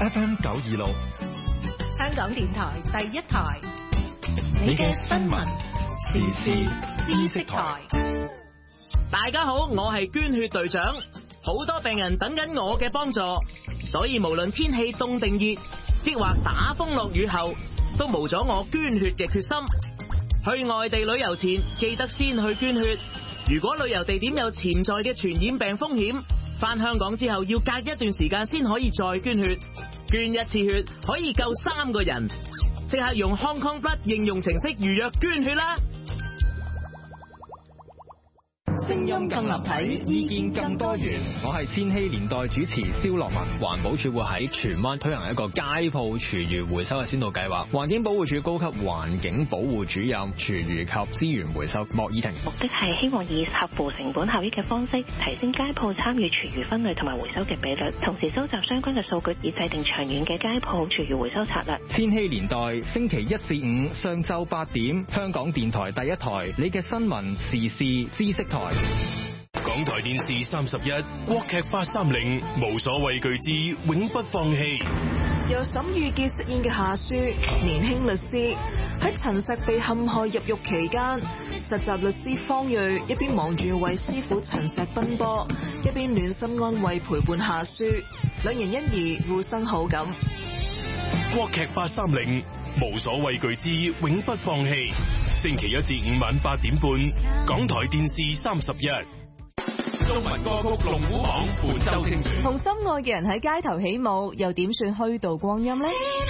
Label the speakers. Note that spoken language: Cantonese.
Speaker 1: FM 926，
Speaker 2: 香港電台第一台，
Speaker 1: 你嘅新聞時事知識台。
Speaker 3: 大家好，我係捐血隊長，好多病人等緊我嘅幫助，所以無論天氣凍定熱，抑或打風落雨後，都無阻我捐血嘅決心。去外地旅遊前，記得先去捐血。如果旅遊地點有潛在嘅傳染病風險，返香港之後要隔一段時間先可以再捐血。捐一次血可以救3個人，即刻用 Hong Kong Blood 應用程式預約捐血啦！
Speaker 1: 聲音更立體，意見更多元。
Speaker 4: 我係千禧年代主持蕭樂文。環保署會喺荃灣推行一個街鋪廚餘回收嘅先導計劃。環境保護署高級環境保護主任廚餘及資源回收莫以婷。
Speaker 5: 目的係希望以合乎成本效益嘅方式，提升街鋪參與廚餘分類同埋回收嘅比率，同時收集相關嘅數據，以制定長遠嘅街鋪廚餘回收策略。
Speaker 4: 千禧年代星期1至5上晝8點，香港電台第一台，你嘅新聞時事知識台。
Speaker 6: 港台電視31國劇830無所畏懼之永不放棄。
Speaker 7: 由沈玉潔飾演嘅夏書，年輕律師喺陳碩被陷害入獄期間，實習律師方睿一邊忙住為師傅陳碩奔波，一邊暖心安慰陪伴夏書，兩人因而互生好感。
Speaker 6: 國劇830無所畏懼之永不放棄，星期1至5晚8點半，港台電視31。
Speaker 1: 中文歌曲龍虎榜伴周清泉。
Speaker 7: 同心愛嘅人喺街頭起舞，又點算虛度光陰呢？